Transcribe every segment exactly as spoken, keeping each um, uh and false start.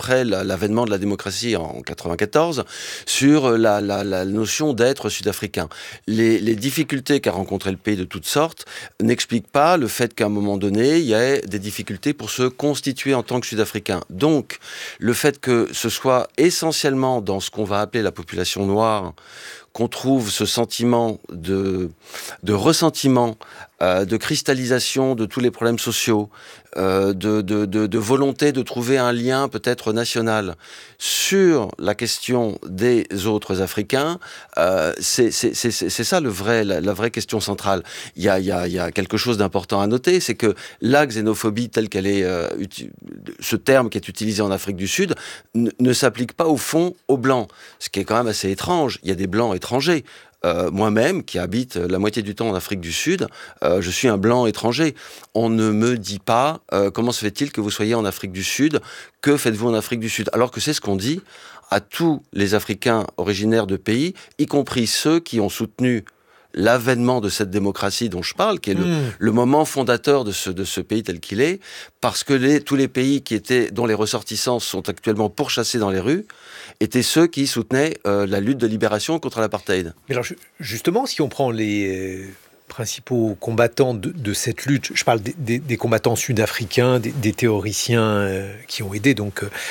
après la, l'avènement de la démocratie en quatre-vingt-quatorze, sur la, la, la notion d'être sud-africain. Les, les difficultés qu'a rencontré le pays de toutes sortes n'expliquent pas le fait qu'à un moment donné, il y ait des difficultés pour se constituer en tant que sud-africain. Donc, le fait que ce soit essentiellement dans ce qu'on va appeler la population noire qu'on trouve ce sentiment de, de ressentiment, euh, de cristallisation de tous les problèmes sociaux, euh, de, de, de, de volonté de trouver un lien peut-être national sur la question des autres Africains, euh, c'est, c'est, c'est, c'est ça le vrai, la, la vraie question centrale. Il y a, il y a, il y a quelque chose d'important à noter, c'est que la xénophobie telle qu'elle est, euh, uti- ce terme qui est utilisé en Afrique du Sud, n- ne s'applique pas au fond aux Blancs, ce qui est quand même assez étrange. Il y a des Blancs étrangers. Euh, moi-même, qui habite la moitié du temps en Afrique du Sud, euh, je suis un blanc étranger. On ne me dit pas euh, comment se fait-il que vous soyez en Afrique du Sud, que faites-vous en Afrique du Sud, alors que c'est ce qu'on dit à tous les Africains originaires de pays, y compris ceux qui ont soutenu l'avènement de cette démocratie dont je parle, qui est le, mmh. le moment fondateur de ce, de ce pays tel qu'il est, parce que les, tous les pays qui étaient, dont les ressortissants sont actuellement pourchassés dans les rues, étaient ceux qui soutenaient euh, la lutte de libération contre l'apartheid. Mais alors, justement, si on prend les euh, principaux combattants de, de cette lutte, je parle des, des, des combattants sud-africains, des, des théoriciens euh, qui ont aidé donc euh,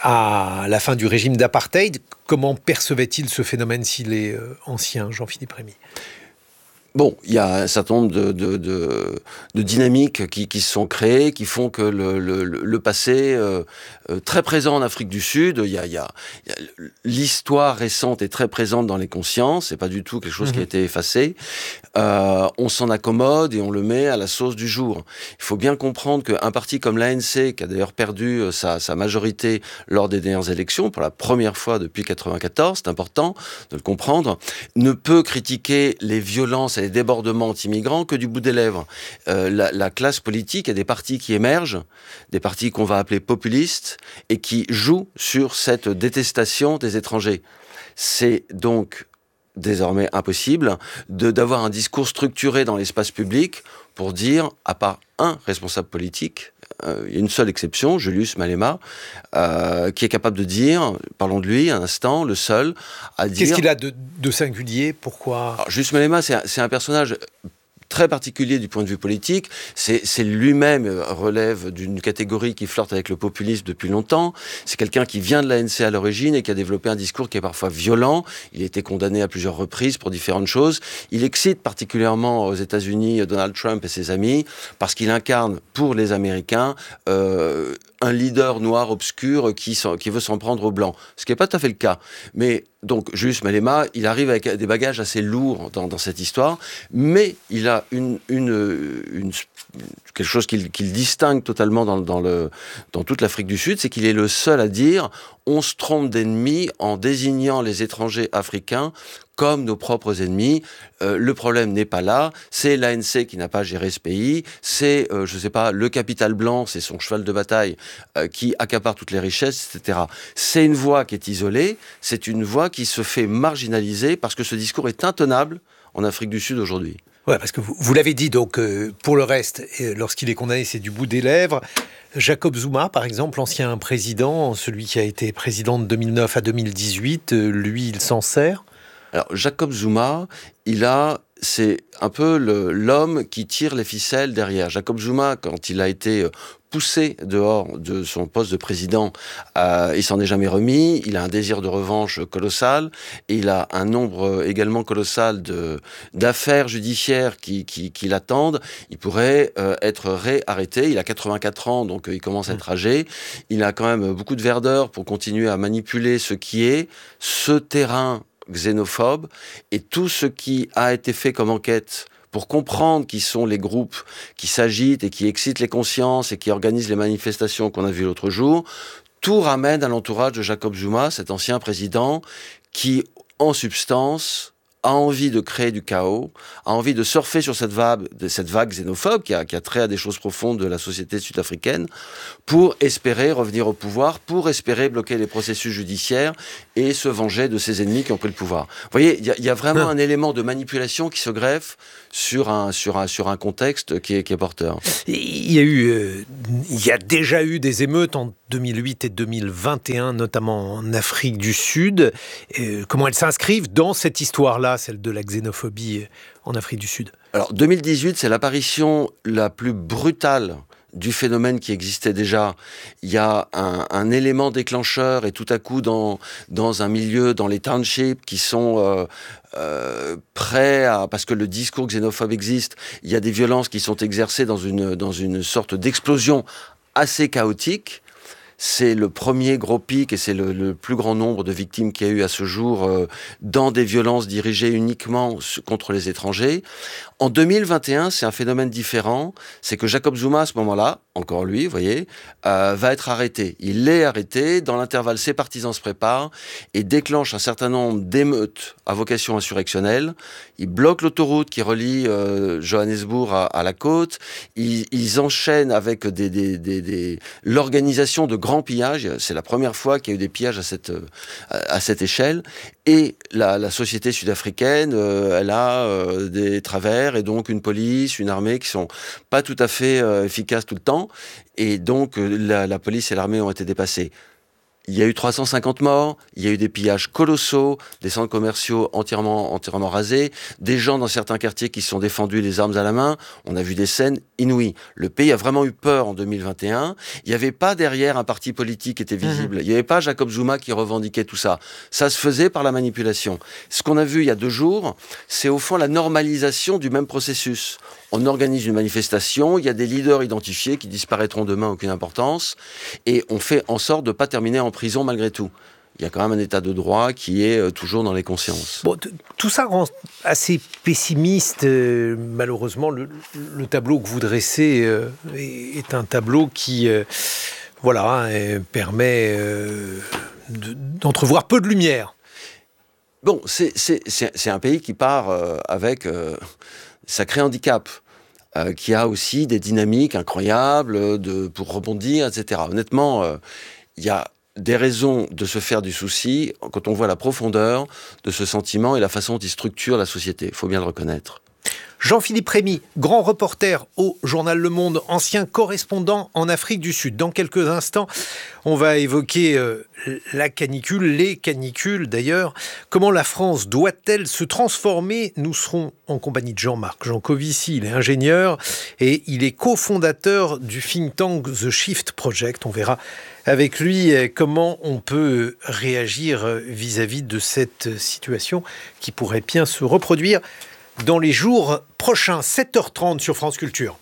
à la fin du régime d'apartheid, comment percevaient-ils ce phénomène s'il est euh, ancien, Jean-Philippe Rémy ? Bon, il y a un certain nombre de, de, de, de dynamiques qui, qui se sont créées, qui font que le, le, le passé, euh, euh, très présent en Afrique du Sud, il y a, il y a, il y a l'histoire récente est très présente dans les consciences, c'est pas du tout quelque chose mmh. qui a été effacé. Euh, on s'en accommode et on le met à la sauce du jour. Il faut bien comprendre qu'un parti comme l'A N C, qui a d'ailleurs perdu sa, sa majorité lors des dernières élections, pour la première fois depuis quatre-vingt-quatorze, c'est important de le comprendre, ne peut critiquer les violences et les débordements anti-migrants que du bout des lèvres. Euh, la, la classe politique, il y a des partis qui émergent, des partis qu'on va appeler populistes, et qui jouent sur cette détestation des étrangers. C'est donc désormais impossible de, d'avoir un discours structuré dans l'espace public pour dire, à part un responsable politique, euh, il y a une seule exception, Julius Malema, euh, qui est capable de dire, parlons de lui un instant, le seul, à dire... Qu'est-ce qu'il a de, de singulier ? Pourquoi ? Alors, Julius Malema, c'est un, c'est un personnage très particulier du point de vue politique. C'est, c'est lui-même relève d'une catégorie qui flirte avec le populisme depuis longtemps. C'est quelqu'un qui vient de l'A N C à l'origine et qui a développé un discours qui est parfois violent. Il a été condamné à plusieurs reprises pour différentes choses. Il excite particulièrement aux États-Unis Donald Trump et ses amis parce qu'il incarne pour les Américains euh, un leader noir obscur qui, qui veut s'en prendre aux Blancs. Ce qui n'est pas tout à fait le cas. Mais donc, Julius Malema, il arrive avec des bagages assez lourds dans, dans cette histoire, mais il a une, une, une, quelque chose qu'il, qu'il distingue totalement dans, dans, le, dans toute l'Afrique du Sud, c'est qu'il est le seul à dire « on se trompe d'ennemis en désignant les étrangers africains comme nos propres ennemis. Euh, le problème n'est pas là. C'est l'A N C qui n'a pas géré ce pays. C'est, euh, je sais pas, le capital blanc, c'est son cheval de bataille euh, qui accapare toutes les richesses, et cetera. C'est une voix qui est isolée. C'est une voix qui se fait marginaliser parce que ce discours est intenable en Afrique du Sud aujourd'hui. Ouais, parce que vous, vous l'avez dit, donc, euh, pour le reste, euh, lorsqu'il est condamné, c'est du bout des lèvres. Jacob Zuma, par exemple, l'ancien président, celui qui a été président de deux mille neuf à deux mille dix-huit, euh, lui, il s'en sert. Alors, Jacob Zuma, il a, c'est un peu le, l'homme qui tire les ficelles derrière. Jacob Zuma, quand il a été poussé dehors de son poste de président, euh, il s'en est jamais remis. Il a un désir de revanche colossal et il a un nombre également colossal de d'affaires judiciaires qui qui, qui l'attendent. Il pourrait euh, être réarrêté. Il a quatre-vingt-quatre ans, donc euh, il commence à être âgé. Il a quand même beaucoup de verdeur pour continuer à manipuler ce qui est ce terrain xénophobe et tout ce qui a été fait comme enquête pour comprendre qui sont les groupes qui s'agitent et qui excitent les consciences et qui organisent les manifestations qu'on a vues l'autre jour, tout ramène à l'entourage de Jacob Zuma, cet ancien président qui, en substance, a envie de créer du chaos, a envie de surfer sur cette vague, de cette vague xénophobe qui a, qui a trait à des choses profondes de la société sud-africaine, pour espérer revenir au pouvoir, pour espérer bloquer les processus judiciaires et se venger de ses ennemis qui ont pris le pouvoir. Vous voyez, il y a, y a vraiment un élément de manipulation qui se greffe sur un, sur un, sur un contexte qui est, qui est porteur. Il y a eu, euh, il y a déjà eu des émeutes en deux mille huit et deux mille vingt et un, notamment en Afrique du Sud. Et comment elles s'inscrivent dans cette histoire-là, celle de la xénophobie en Afrique du Sud? Alors, deux mille dix-huit, c'est l'apparition la plus brutale du phénomène qui existait déjà. Il y a un, un élément déclencheur et tout à coup dans, dans un milieu, dans les townships qui sont euh, euh, prêts à... Parce que le discours xénophobe existe, il y a des violences qui sont exercées dans une, dans une sorte d'explosion assez chaotique. C'est le premier gros pic et c'est le, le plus grand nombre de victimes qu'il y a eu à ce jour euh, dans des violences dirigées uniquement contre les étrangers. En deux mille vingt et un, c'est un phénomène différent. C'est que Jacob Zuma, à ce moment-là, encore lui, vous voyez, euh, va être arrêté. Il est arrêté. Dans l'intervalle, ses partisans se préparent et déclenchent un certain nombre d'émeutes à vocation insurrectionnelle. Ils bloquent l'autoroute qui relie euh, Johannesburg à, à la côte. Ils, ils enchaînent avec des, des, des, des, l'organisation de grands pillages. C'est la première fois qu'il y a eu des pillages à cette, à cette échelle. Et la, la société sud-africaine, euh, elle a euh, des travers et donc une police, une armée qui sont pas tout à fait euh, efficaces tout le temps. Et donc, euh, la, la police et l'armée ont été dépassées. Il y a eu trois cent cinquante morts, il y a eu des pillages colossaux, des centres commerciaux entièrement, entièrement rasés, des gens dans certains quartiers qui se sont défendus les armes à la main. On a vu des scènes inouïes. Le pays a vraiment eu peur en deux mille vingt et un. Il n'y avait pas derrière un parti politique qui était visible. Il n'y avait pas Jacob Zuma qui revendiquait tout ça. Ça se faisait par la manipulation. Ce qu'on a vu il y a deux jours, c'est au fond la normalisation du même processus. On organise une manifestation, il y a des leaders identifiés qui disparaîtront demain, aucune importance, et on fait en sorte de ne pas terminer en prison malgré tout. Il y a quand même un état de droit qui est euh, toujours dans les consciences. Bon, t- tout ça rend assez pessimiste. Euh, malheureusement, le, le tableau que vous dressez euh, est, est un tableau qui euh, voilà, euh, permet euh, de, d'entrevoir peu de lumière. Bon, c'est, c'est, c'est, c'est un pays qui part euh, avec euh, sacré handicap. Euh, qui a aussi des dynamiques incroyables de, pour rebondir, et cetera. Honnêtement, il euh, y a des raisons de se faire du souci quand on voit la profondeur de ce sentiment et la façon dont il structure la société. Il faut bien le reconnaître. Jean-Philippe Rémy, grand reporter au journal Le Monde, ancien correspondant en Afrique du Sud. Dans quelques instants, on va évoquer euh, la canicule, les canicules d'ailleurs. Comment la France doit-elle se transformer? Nous serons en compagnie de Jean-Marc Jancovici, il est ingénieur et il est cofondateur du think tank The Shift Project. On verra avec lui comment on peut réagir vis-à-vis de cette situation qui pourrait bien se reproduire dans les jours prochains. Sept heures trente sur France Culture.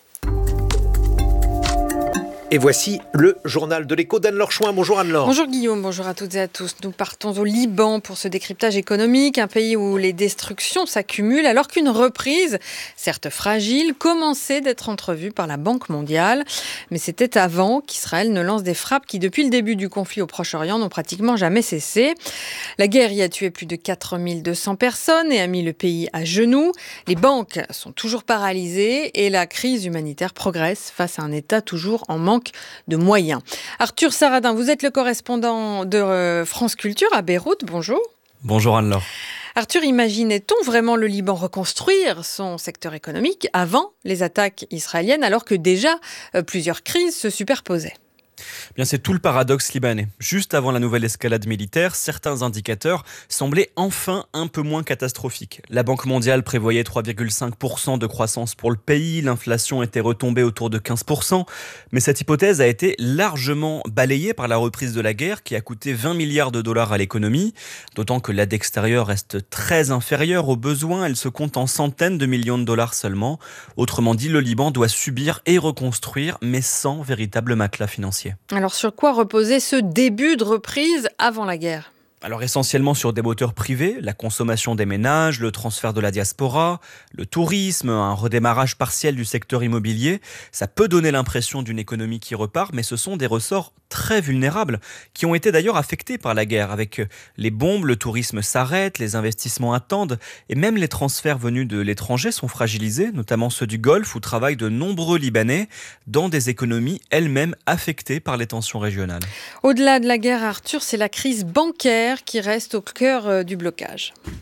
Et voici le journal de l'écho d'Anne-Laure Chouin. Bonjour Anne-Laure. Bonjour Guillaume, bonjour à toutes et à tous. Nous partons au Liban pour ce décryptage économique, un pays où les destructions s'accumulent alors qu'une reprise, certes fragile, commençait d'être entrevue par la Banque mondiale. Mais c'était avant qu'Israël ne lance des frappes qui, depuis le début du conflit au Proche-Orient, n'ont pratiquement jamais cessé. La guerre y a tué plus de quatre mille deux cents personnes et a mis le pays à genoux. Les banques sont toujours paralysées et la crise humanitaire progresse face à un État toujours en manque de moyens. Arthur Saradin, vous êtes le correspondant de France Culture à Beyrouth. Bonjour. Bonjour Anne-Laure. Arthur, imaginait-on vraiment le Liban reconstruire son secteur économique avant les attaques israéliennes, alors que déjà euh, plusieurs crises se superposaient ? Bien, c'est tout le paradoxe libanais. Juste avant la nouvelle escalade militaire, certains indicateurs semblaient enfin un peu moins catastrophiques. La Banque mondiale prévoyait trois virgule cinq pour cent de croissance pour le pays, l'inflation était retombée autour de quinze pour cent, mais cette hypothèse a été largement balayée par la reprise de la guerre qui a coûté vingt milliards de dollars à l'économie, d'autant que l'aide extérieure reste très inférieure aux besoins, elle se compte en centaines de millions de dollars seulement. Autrement dit, le Liban doit subir et reconstruire, mais sans véritable matelas financier. Alors sur quoi reposait ce début de reprise avant la guerre ? Alors essentiellement sur des moteurs privés, la consommation des ménages, le transfert de la diaspora, le tourisme, un redémarrage partiel du secteur immobilier. Ça peut donner l'impression d'une économie qui repart, mais ce sont des ressorts très vulnérables qui ont été d'ailleurs affectés par la guerre. Avec les bombes, le tourisme s'arrête, les investissements attendent et même les transferts venus de l'étranger sont fragilisés, notamment ceux du Golfe où travaillent de nombreux Libanais dans des économies elles-mêmes affectées par les tensions régionales. Au-delà de la guerre, Arthur, c'est la crise bancaire qui reste au cœur du blocage.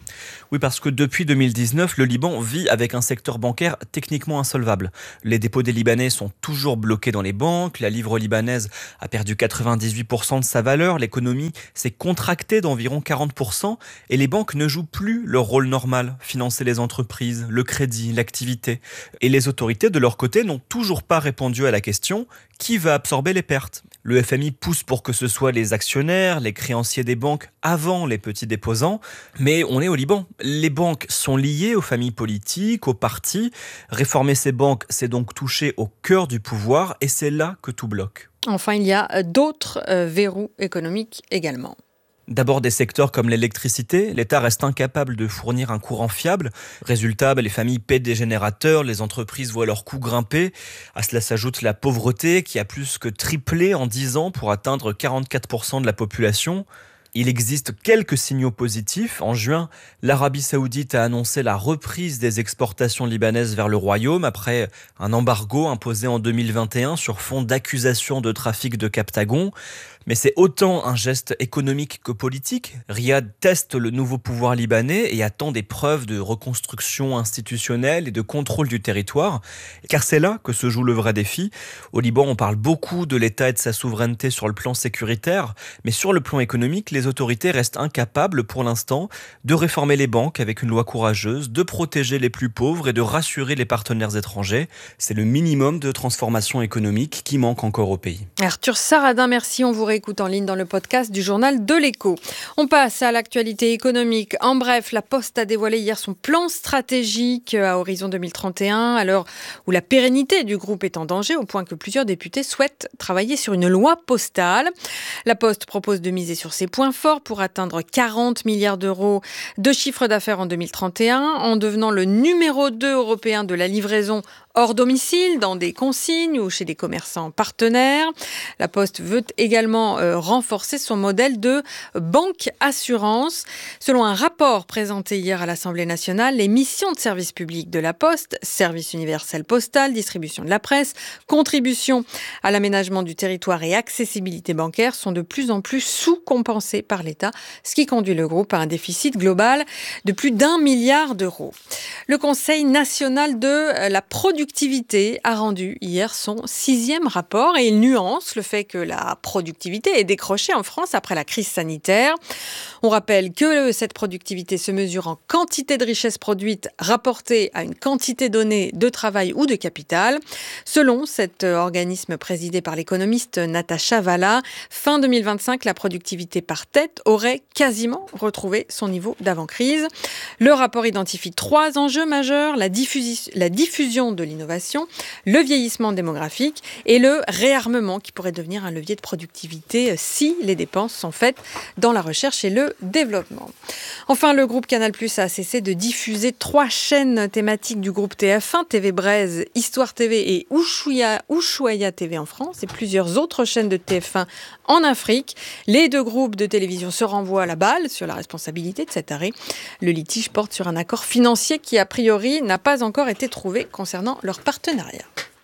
Oui, parce que depuis deux mille dix-neuf, le Liban vit avec un secteur bancaire techniquement insolvable. Les dépôts des Libanais sont toujours bloqués dans les banques, la livre libanaise a perdu quatre-vingt-dix-huit pour cent de sa valeur, l'économie s'est contractée d'environ quarante pour cent et les banques ne jouent plus leur rôle normal, financer les entreprises, le crédit, l'activité. Et les autorités, de leur côté, n'ont toujours pas répondu à la question « qui va absorber les pertes ?» Le F M I pousse pour que ce soit les actionnaires, les créanciers des banques avant les petits déposants. Mais on est au Liban. Les banques sont liées aux familles politiques, aux partis. Réformer ces banques, c'est donc toucher au cœur du pouvoir et c'est là que tout bloque. Enfin, il y a d'autres euh, verrous économiques également. D'abord des secteurs comme l'électricité, l'État reste incapable de fournir un courant fiable. Résultat, les familles paient des générateurs, les entreprises voient leurs coûts grimper. À cela s'ajoute la pauvreté qui a plus que triplé en dix ans pour atteindre quarante-quatre pour cent de la population. Il existe quelques signaux positifs. En juin, l'Arabie Saoudite a annoncé la reprise des exportations libanaises vers le royaume après un embargo imposé en deux mille vingt et un sur fond d'accusations de trafic de Captagon. Mais c'est autant un geste économique que politique. Riyad teste le nouveau pouvoir libanais et attend des preuves de reconstruction institutionnelle et de contrôle du territoire. Car c'est là que se joue le vrai défi. Au Liban, on parle beaucoup de l'État et de sa souveraineté sur le plan sécuritaire, mais sur le plan économique, les autorités restent incapables pour l'instant de réformer les banques avec une loi courageuse, de protéger les plus pauvres et de rassurer les partenaires étrangers. C'est le minimum de transformation économique qui manque encore au pays. Arthur Saradin, merci. On vous réécoute en ligne dans le podcast du journal de l'Écho. On passe à l'actualité économique. En bref, la Poste a dévoilé hier son plan stratégique à horizon deux mille trente et un, à l'heure où la pérennité du groupe est en danger, au point que plusieurs députés souhaitent travailler sur une loi postale. La Poste propose de miser sur ses points forts pour atteindre quarante milliards d'euros de chiffre d'affaires en deux mille trente et un, en devenant le numéro deux européen de la livraison hors domicile, dans des consignes ou chez des commerçants partenaires. La Poste veut également euh, renforcer son modèle de banque assurance. Selon un rapport présenté hier à l'Assemblée nationale, les missions de service public de la Poste, service universel postal, distribution de la presse, contribution à l'aménagement du territoire et accessibilité bancaire sont de plus en plus sous-compensées par l'État, ce qui conduit le groupe à un déficit global de plus d'un milliard d'euros. Le Conseil national de la productivité a rendu hier son sixième rapport et il nuance le fait que la productivité est décrochée en France après la crise sanitaire. On rappelle que cette productivité se mesure en quantité de richesse produite rapportée à une quantité donnée de travail ou de capital. Selon cet organisme présidé par l'économiste Natacha Valla, fin deux mille vingt-cinq, la productivité par tête aurait quasiment retrouvé son niveau d'avant-crise. Le rapport identifie trois enjeux majeurs, la, diffusi- la diffusion de l'innovation, le vieillissement démographique et le réarmement qui pourrait devenir un levier de productivité si les dépenses sont faites dans la recherche et le développement. Enfin, le groupe Canal+ a cessé de diffuser trois chaînes thématiques du groupe T F un, T V Braise, Histoire T V et Ushuaïa, Ushuaïa T V en France et plusieurs autres chaînes de T F un en Afrique. Les deux groupes de télévision se renvoient la balle sur la responsabilité de cet arrêt. Le litige porte sur un accord financier qui, a priori, n'a pas encore été trouvé concernant leur partenariat.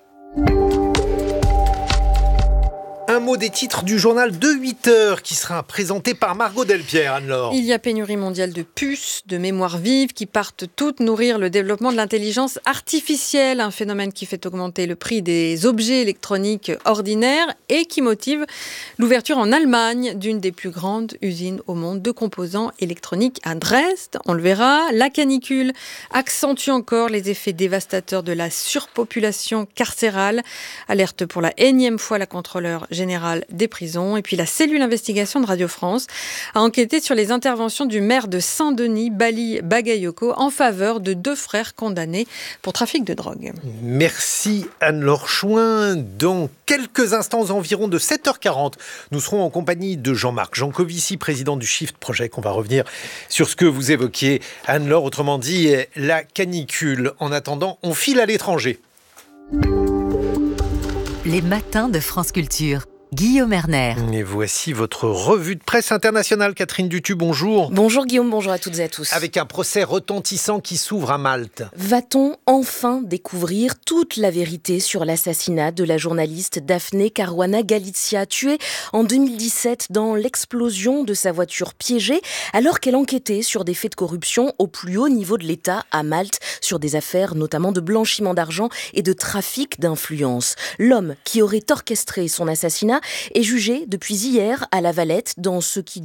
Un mot des titres du journal de huit heures qui sera présenté par Margot Delpierre, Anne-Laure. Il y a pénurie mondiale de puces, de mémoire vive qui partent toutes nourrir le développement de l'intelligence artificielle, un phénomène qui fait augmenter le prix des objets électroniques ordinaires et qui motive l'ouverture en Allemagne d'une des plus grandes usines au monde de composants électroniques à Dresde. On le verra, la canicule accentue encore les effets dévastateurs de la surpopulation carcérale. Alerte pour la énième fois la contrôleure générale des prisons. Et puis la cellule investigation de Radio France a enquêté sur les interventions du maire de Saint-Denis, Bali Bagayoko, en faveur de deux frères condamnés pour trafic de drogue. Merci Anne-Laure Chouin. Dans quelques instants, environ de sept heures quarante, nous serons en compagnie de Jean-Marc Jancovici, président du Shift Project. On va revenir sur ce que vous évoquiez, Anne-Laure, autrement dit la canicule. En attendant, on file à l'étranger. Les matins de France Culture. Guillaume Erner. Et voici votre revue de presse internationale. Catherine Dutu, bonjour. Bonjour Guillaume, bonjour à toutes et à tous. Avec un procès retentissant qui s'ouvre à Malte. Va-t-on enfin découvrir toute la vérité sur l'assassinat de la journaliste Daphne Caruana Galizia, tuée en deux mille dix-sept dans l'explosion de sa voiture piégée alors qu'elle enquêtait sur des faits de corruption au plus haut niveau de l'État à Malte, sur des affaires notamment de blanchiment d'argent et de trafic d'influence. L'homme qui aurait orchestré son assassinat est jugé depuis hier à La Valette dans ce qui